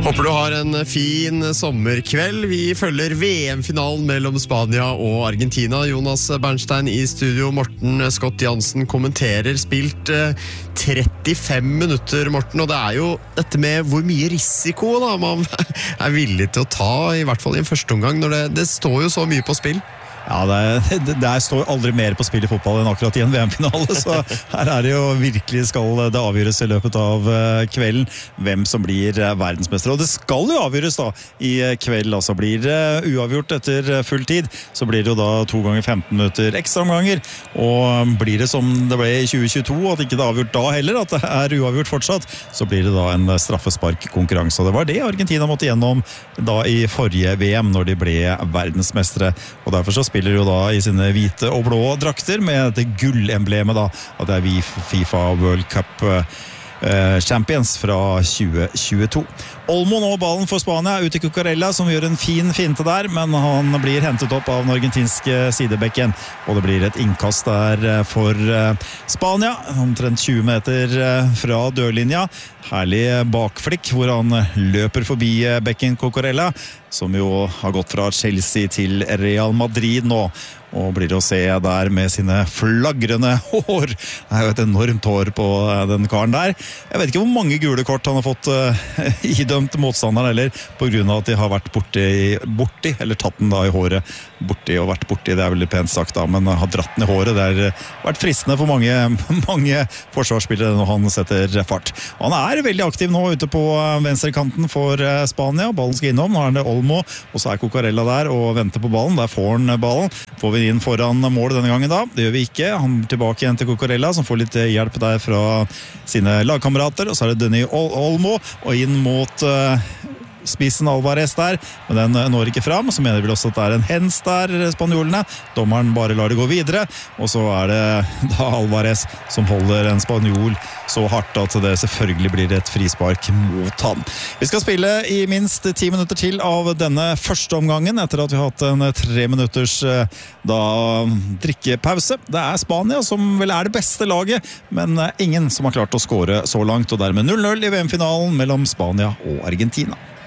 Håper du har en fin sommerkveld. Vi følger VM-finalen mellom Spania og Argentina. Jonas Bernstein i studio, Morten Scott Jansen kommenterer. Spilt 35 minutter, Morten, og det er jo dette med hvor mye risiko da man er villig til å ta, i hvert fall i en første omgang, når det står jo så mye på spill. Ja, det står aldri mer på spill i fotball enn akkurat i en VM-finale, så her er det jo virkelig skal det avgjøres i løpet av kvelden hvem som blir verdensmester. Og det skal jo avgjøres da i kveld, altså blir det uavgjort etter full tid, så blir det jo da 2 ganger 15 minutter ekstra omganger, og blir det som det ble i 2022, at ikke det er avgjort da heller, at det er uavgjort fortsatt, så blir det da en straffesparkkonkurranse, og det var det Argentina måtte gjennom da i forrige VM når de ble verdensmestere, og derfor så spiller jo da i sine hvite og blå drakter med det gullemblemet da, at det er FIFA World Cup Champions fra 2022. Olmo nå ballen for Spania ut i Cucurella, som gjør en fin finte der, men han blir hentet opp av den argentinske sidebekken, og det blir et innkast der for Spania, omtrent 20 meter fra dørlinja. Herlig bakflikk hvor han løper forbi bekken Cucurella, som jo har gått fra Chelsea til Real Madrid nå, og blir å se der med sine flagrende hår. Det er jo et enormt hår på den karen der. Jeg vet ikke hvor mange gule kort han har fått idømt motstanderen, eller på grunn av at de har vært borti, eller tatt den da i håret. Borti og vært borti, det er veldig pent sagt da, men har dratt den i håret. Det har vært fristende for mange forsvarsspillere når han setter fart. Og han er veldig aktiv nå ute på venstrekanten for Spania. Ballen skal innom, nå er det Olmo, og så er Cucurella der og venter på ballen. Der får han ballen. Får vi inn foran mål denne gangen da? Det gjør vi ikke. Han tilbake igjen til Cucurella, som får litt hjelp der fra sine lagkamerater, og så er det Dani Olmo, og inn mot spissen Alvarez der, men den når ikke fram, så mener vi også at det er en hens der, spanjolene. Dommeren bare lar det gå videre, og så er det da Alvarez som holder en spanjol så hardt at det selvfølgelig blir et frispark mot han. Vi skal spille i minst 10 minutter til av denne første omgangen, etter at vi har hatt en 3 minutters da drikkepause. Det er Spania som vel er det beste laget, men ingen som har klart å score så langt, og dermed 0-0 i VM-finalen mellom Spania og Argentina.